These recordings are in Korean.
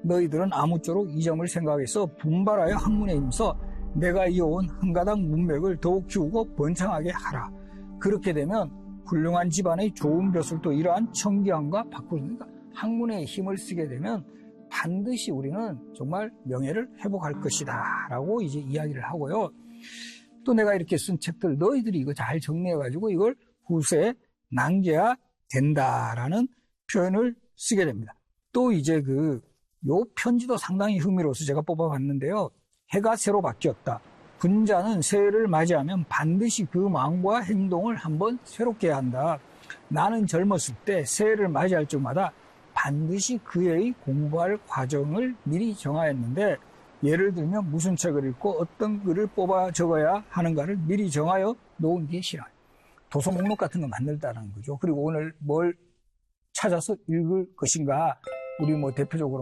너희들은 아무쪼록 이 점을 생각해서 분발하여 학문에 임서 내가 이어온 한가닥 문맥을 더욱 키우고 번창하게 하라. 그렇게 되면 훌륭한 집안의 좋은 벼슬도 이러한 청기함과 바꾸니까 학문에 힘을 쓰게 되면 반드시 우리는 정말 명예를 회복할 것이다 라고 이제 이야기를 하고요. 또 내가 이렇게 쓴 책들 너희들이 이거 잘 정리해가지고 이걸 후세에 남겨야 된다라는 표현을 쓰게 됩니다. 또 이제 요 편지도 상당히 흥미로워서 제가 뽑아봤는데요. 해가 새로 바뀌었다. 군자는 새해를 맞이하면 반드시 그 마음과 행동을 한번 새롭게 해야 한다. 나는 젊었을 때 새해를 맞이할 적마다 반드시 그 해의 공부할 과정을 미리 정하였는데 예를 들면 무슨 책을 읽고 어떤 글을 뽑아 적어야 하는가를 미리 정하여 놓은 게 싫어요. 도서 목록 같은 거 만들다라는 거죠. 그리고 오늘 뭘 찾아서 읽을 것인가, 우리 대표적으로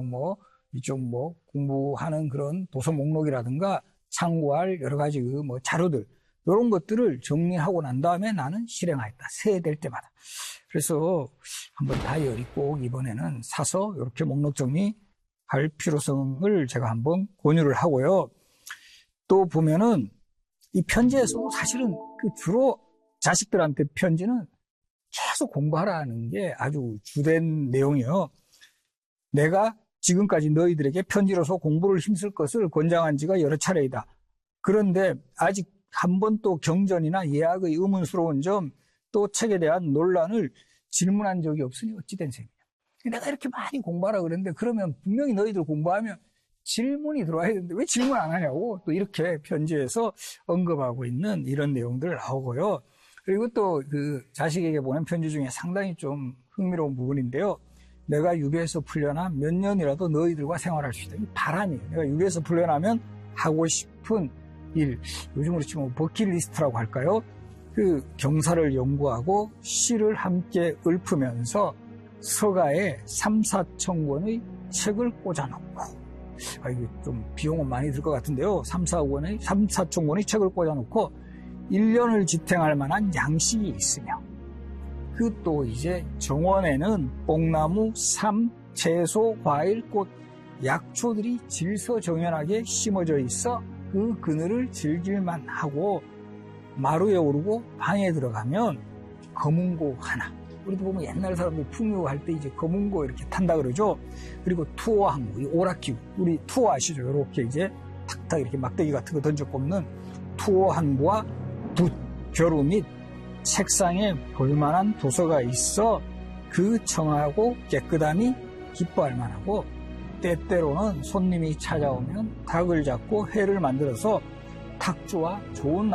좀 공부하는 그런 도서 목록이라든가 참고할 여러 가지 자료들, 이런 것들을 정리하고 난 다음에 나는 실행하였다. 새해 될 때마다. 그래서 한번 다이어리 꼭 이번에는 사서 이렇게 목록 정리할 필요성을 제가 한번 권유를 하고요. 또 보면은 이 편지에서 사실은 주로 자식들한테 편지는 계속 공부하라는 게 아주 주된 내용이에요. 내가 지금까지 너희들에게 편지로서 공부를 힘쓸 것을 권장한 지가 여러 차례이다. 그런데 아직 한 번 또 경전이나 예학의 의문스러운 점, 또 책에 대한 논란을 질문한 적이 없으니 어찌된 셈이냐. 내가 이렇게 많이 공부하라 그랬는데 그러면 분명히 너희들 공부하면 질문이 들어와야 되는데 왜 질문 안 하냐고 또 이렇게 편지에서 언급하고 있는 이런 내용들 나오고요. 그리고 또 자식에게 보낸 편지 중에 상당히 좀 흥미로운 부분인데요. 내가 유배에서 풀려나 몇 년이라도 너희들과 생활할 수 있다. 이 바람이에요. 내가 유배에서 풀려나면 하고 싶은 일, 요즘으로 치면 버킷리스트라고 할까요? 경사를 연구하고 시를 함께 읊으면서 서가에 3, 4천 권의 책을 꽂아놓고, 이게 좀 비용은 많이 들 것 같은데요. 3, 4천 권의 책을 꽂아놓고 1년을 지탱할 만한 양식이 있으며, 또 이제 정원에는 뽕나무, 삶, 채소, 과일, 꽃, 약초들이 질서정연하게 심어져 있어 그 그늘을 즐길만 하고, 마루에 오르고 방에 들어가면 검은고 하나, 우리도 보면 옛날 사람들 풍요할 때 이제 검은고 이렇게 탄다 그러죠. 그리고 투어항구, 이 오락기구, 우리 투어 아시죠? 이렇게 이제 탁탁 이렇게 막대기 같은 거 던져 꼽는 투어항구와 붓, 벼루 및 책상에 볼만한 도서가 있어 그 청하고 깨끗함이 기뻐할 만하고, 때때로는 손님이 찾아오면 닭을 잡고 회를 만들어서 탁주와 좋은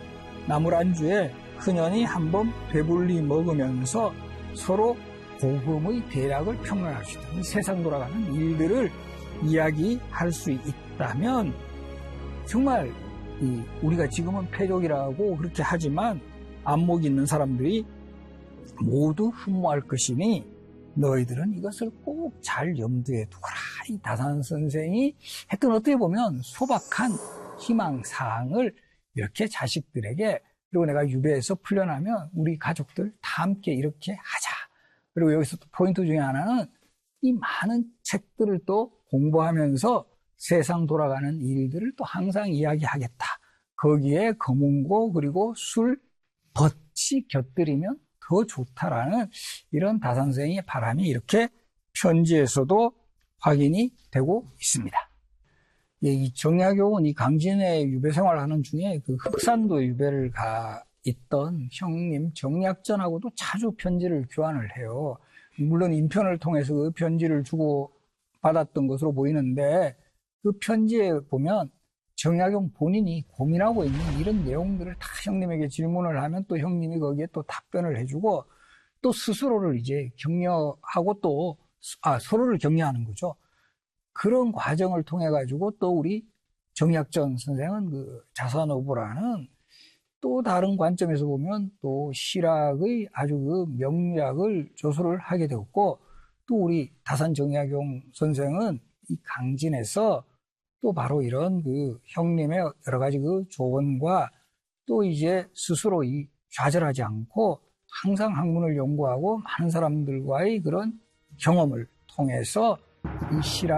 나물안주에 흔연히 한번 배불리 먹으면서 서로 고금의 대략을 평론할 수 있다. 세상 돌아가는 일들을 이야기할 수 있다면 정말 우리가 지금은 패족이라고 그렇게 하지만 안목이 있는 사람들이 모두 흠모할 것이니 너희들은 이것을 꼭 잘 염두에 두거라. 이 다산 선생이 했던, 어떻게 보면 소박한 희망사항을 이렇게 자식들에게, 그리고 내가 유배에서 풀려나면 우리 가족들 다 함께 이렇게 하자. 그리고 여기서 또 포인트 중에 하나는 이 많은 책들을 또 공부하면서 세상 돌아가는 일들을 또 항상 이야기하겠다. 거기에 검은고 그리고 술, 덫이 곁들이면 더 좋다라는 이런 다산생의 바람이 이렇게 편지에서도 확인이 되고 있습니다. 이 정약용은 이 강진에 유배 생활을 하는 중에 흑산도 유배를 가 있던 형님 정약전하고도 자주 편지를 교환을 해요. 물론 인편을 통해서 그 편지를 주고 받았던 것으로 보이는데, 그 편지에 보면 정약용 본인이 고민하고 있는 이런 내용들을 다 형님에게 질문을 하면 또 형님이 거기에 또 답변을 해주고, 또 스스로를 이제 격려하고 또 서로를 격려하는 거죠. 그런 과정을 통해 가지고 또 우리 정약전 선생은 자산어부라는 또 다른 관점에서 보면 또 실학의 아주 명리학을 조소를 하게 되었고, 또 우리 다산 정약용 선생은 이 강진에서 또 바로 이런 형님의 여러 가지 조언과 또 이제 스스로 좌절하지 않고 항상 학문을 연구하고 많은 사람들과의 그런 경험을 통해서 이 실학